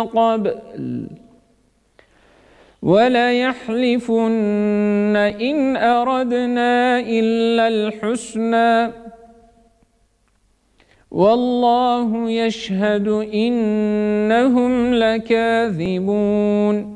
قبل وليحلفن إن أردنا إلا الحسنى والله يشهد إنهم لكاذبون